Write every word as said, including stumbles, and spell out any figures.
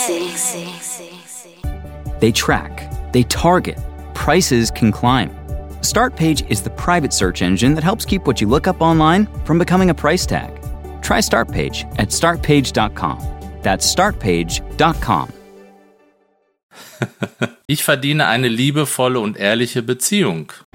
They track, they target, prices can climb. Startpage is the private search engine that helps keep what you look up online from becoming a price tag. Try Startpage at start page dot com. That's start page dot com. Ich verdiene eine liebevolle und ehrliche Beziehung.